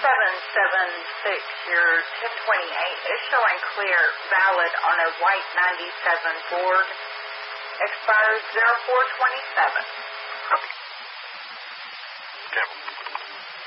your 1028 is showing clear, valid on a white 97 Ford. Expires 0427. Okay.